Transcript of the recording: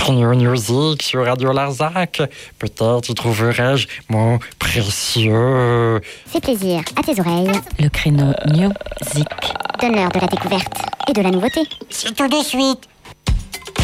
Créneau Music sur Radio Larzac. Peut-être y trouverai-je mon précieux... Fais plaisir à tes oreilles. Le Créneau Music. Donne l'heure de la découverte et de la nouveauté. C'est tout de suite